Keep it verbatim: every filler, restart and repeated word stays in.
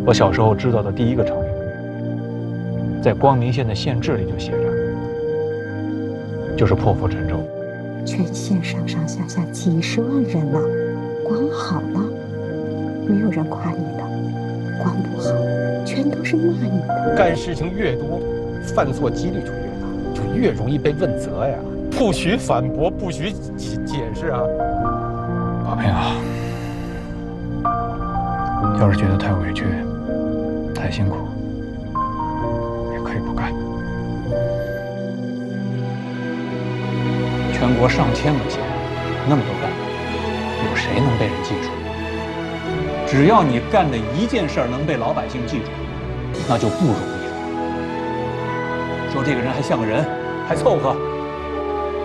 我小时候知道的第一个成语，在光明县的县志里就写着，就是破釜沉舟。 全县上上下下几十万人呢，管好了，没有人夸你的；管不好，全都是骂你的。 干事情越多，犯错几率就越大，就越容易被问责呀。不许反驳，不许解解释啊！ 宝平啊，要是觉得太委屈、太辛苦，也可以不干。全国上千个县，那么多干部，有谁能被人记住？只要你干的一件事儿能被老百姓记住，那就不容易了。说这个人还像个人，还凑合。